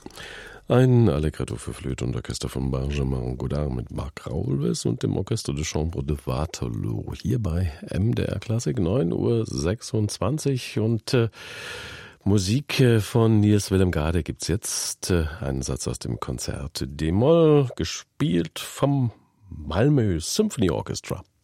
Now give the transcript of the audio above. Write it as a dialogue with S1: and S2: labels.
S1: Ein Allegretto für Flöte und Orchester von Benjamin Godard mit Marc Raulves und dem Orchestre de Chambre de Waterloo. Hier bei MDR Klassik, 9:26 Uhr. Und Musik von Niels Willem Gade gibt's jetzt. Einen Satz aus dem Konzert D-Moll, gespielt vom Malmö Symphony Orchestra.